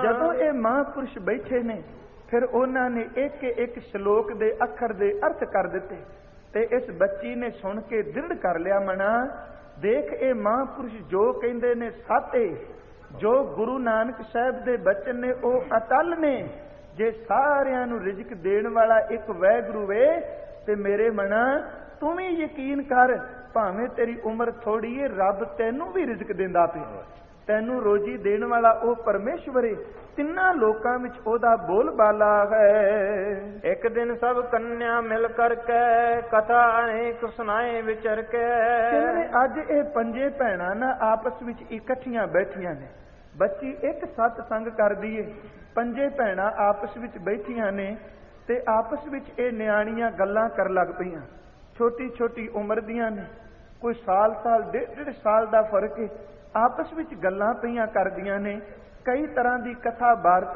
ਜਦੋਂ ਇਹ ਮਹਾਂਪੁਰਸ਼ ਬੈਠੇ ਨੇ ਫਿਰ ਉਹਨਾਂ ਨੇ ਇੱਕ ਇੱਕ ਸ਼ਲੋਕ ਦੇ ਅੱਖਰ ਦੇ ਅਰਥ ਕਰ ਦਿੱਤੇ ਤੇ ਇਸ ਬੱਚੀ ਨੇ ਸੁਣ ਕੇ ਦ੍ਰਿੜ ਕਰ ਲਿਆ ਮਨਾ, ਦੇਖ ਇਹ ਮਹਾਂਪੁਰਸ਼ ਜੋ ਕਹਿੰਦੇ ਨੇ ਸਾਤੇ, ਜੋ ਗੁਰੂ ਨਾਨਕ ਸਾਹਿਬ ਦੇ ਬਚਨ ਨੇ ਉਹ ਅਟਲ ਨੇ। ਜੇ ਸਾਰਿਆਂ ਨੂੰ ਰਿਜ਼ਕ ਦੇਣ ਵਾਲਾ ਇੱਕ ਵਾਹਿਗੁਰੂ ਵੇ ਤੇ ਮੇਰੇ ਮਨਾ ਤੂੰ ਵੀ ਯਕੀਨ ਕਰ, ਭਾਵੇਂ ਤੇਰੀ ਉਮਰ ਥੋੜੀ ਏ ਰੱਬ ਤੈਨੂੰ ਵੀ ਰਿਜ਼ਕ ਦਿੰਦਾ ਪਿਆ, ਤੈਨੂੰ ਰੋਜੀ ਦੇਣ ਵਾਲਾ ਉਹ ਪਰਮੇਸ਼ਵਰ ਏ। ਤਿੰਨਾਂ ਲੋਕਾਂ ਵਿੱਚ ਉਹਦਾ ਬੋਲ ਬਾਲਾ ਹੈ। ਇੱਕ ਦਿਨ ਸਭ ਕੰਨਿਆ ਮਿਲ ਕਰਕੇ ਕਥਾ ਅਨੇਕ ਸੁਣਾਏ ਵਿਚਰ ਕੇ। ਅੱਜ ਇਹ ਪੰਜੇ ਭੈਣਾਂ ਨਾ ਆਪਸ ਵਿੱਚ ਇਕੱਠੀਆਂ ਬੈਠੀਆਂ ਨੇ। ਬੱਚੀ ਇੱਕ ਸਤਸੰਗ ਕਰਦੀ ਏ, ਪੰਜੇ ਭੈਣਾਂ ਆਪਸ ਵਿੱਚ ਬੈਠੀਆਂ ਨੇ ਤੇ ਆਪਸ ਵਿੱਚ ਇਹ ਨਿਆਣੀਆਂ ਗੱਲਾਂ ਕਰਨ ਲੱਗ ਪਈਆਂ। ਛੋਟੀ ਛੋਟੀ ਉਮਰ ਦੀਆਂ ਨੇ, ਕੋਈ ਸਾਲ ਡੇਢ ਸਾਲ ਦਾ ਫਰਕ ਏ। ਆਪਸ ਵਿੱਚ ਗੱਲਾਂ ਪਈਆਂ ਕਰਦੀਆਂ ਨੇ, ਕਈ ਤਰ੍ਹਾਂ ਦੀ ਕਥਾ ਵਾਰਤਾ